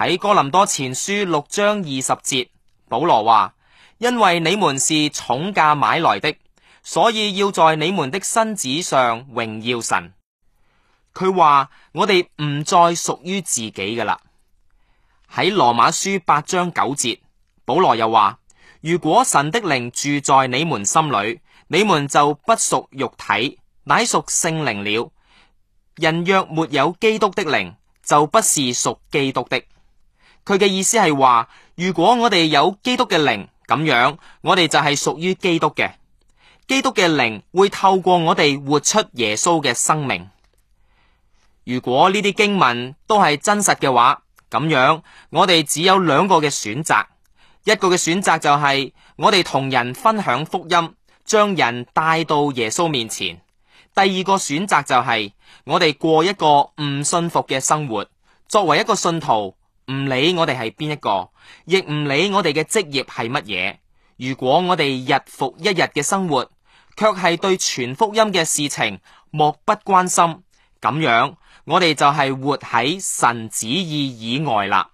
喺哥林多前書6章20節，保羅話：因為你們是重價買來的，所以要在你們的身子上榮耀神。佢話我哋唔再屬於自己㗎喇。喺羅馬書8章9節，保羅又話：如果神的靈住在你們心裏，你們就不屬肉體，乃屬聖靈了。人若沒有基督的靈，就不是屬基督的。佢嘅意思係話，如果我哋有基督嘅靈，咁樣我哋就係屬於基督嘅。基督嘅靈會透過我哋活出耶穌嘅生命。如果呢啲經文都係真實嘅話，咁樣我哋只有兩個嘅選擇。一個嘅選擇就係我哋同人分享福音，將人帶到耶穌面前。第二個選擇就係我哋過一個唔信服嘅生活。作為一個信徒，唔理我哋係邊一個，亦唔理我哋嘅職業係乜嘢。如果我哋日復一日嘅生活，卻係對全福音嘅事情漠不關心，咁樣我哋就係活喺神旨意以外啦。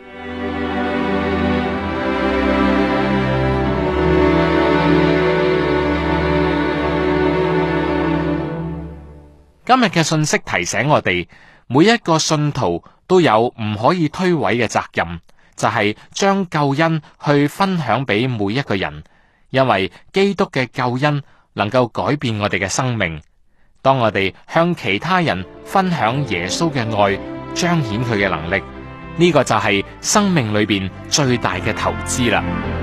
今日嘅信息提醒我哋，每一個信徒都有唔可以推諉嘅責任，就係將救恩去分享俾每一個人，因為基督嘅救恩能夠改變我哋嘅生命。當我哋向其他人分享耶穌嘅愛，彰顯佢嘅能力，呢個就係生命裏邊最大嘅投資啦。